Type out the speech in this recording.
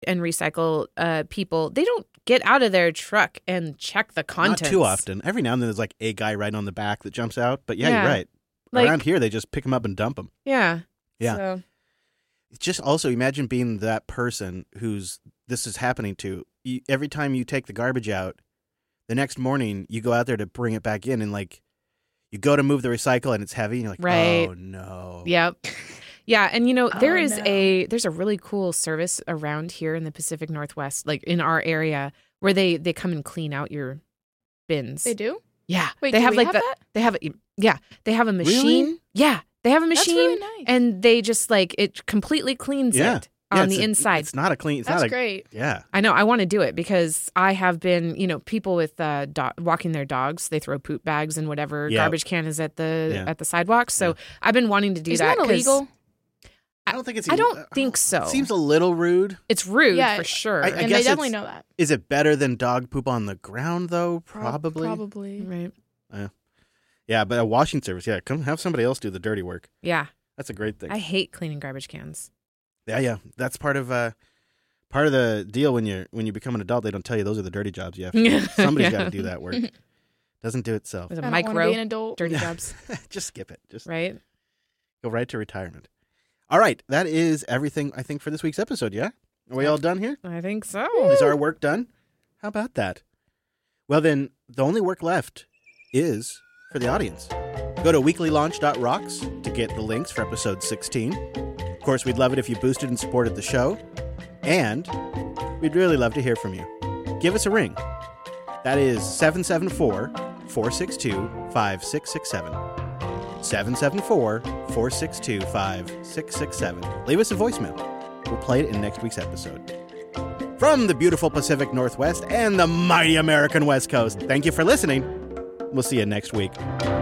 and recycle people, they don't get out of their truck and check the contents. Not too often. Every now and then there's like a guy right on the back that jumps out. But yeah, Yeah. you're right. Like- Around here, they just pick them up and dump them. Yeah. Yeah. So, It's just also imagine being that person who's this is happening to. Every time you take the garbage out, the next morning you go out there to bring it back in and like you go to move the recycle and it's heavy and you're like, Right. oh no. yep. Yeah, and there's no. a really cool service around here in the Pacific Northwest, like in our area, where they come and clean out your bins. They do? Yeah. Wait, they do have we like have the that? they have they have a machine. Really? Yeah. They have a That's machine really nice. and they just like it completely cleans Yeah. it Yeah, on the inside. It's not a clean. It's That's not a, great. Yeah. I know. I want to do it because I have been, people with walking their dogs. They throw poop bags and whatever Yeah. garbage can is at the Yeah. sidewalk. So Yeah. I've been wanting to do Isn't that. that 'cause illegal? I don't think it's. I don't think so. It seems a little rude. It's rude Yeah, for sure. I And guess they definitely it's- know that. Is it better than dog poop on the ground though? Probably. Probably. Right. Yeah, but a washing service. Yeah, come have somebody else do the dirty work. Yeah. That's a great thing. I hate cleaning garbage cans. Yeah. That's part of the deal when you become an adult. They don't tell you those are the dirty jobs. You have to, somebody's Yeah. got to do that work. Doesn't do itself. With a I don't want to be an micro adult. dirty jobs, Just skip it. Just right? go right to retirement. All right, that is everything I think for this week's episode. Yeah, are we all done here? I think so. Is our work done? How about that? Well, then the only work left is for the audience. Go to weeklylaunch.rocks to get the links for episode 16. Of course, we'd love it if you boosted and supported the show. And we'd really love to hear from you. Give us a ring. That is 774-462-5667. 774-462-5667. Leave us a voicemail. We'll play it in next week's episode. From the beautiful Pacific Northwest and the mighty American West Coast, thank you for listening. We'll see you next week.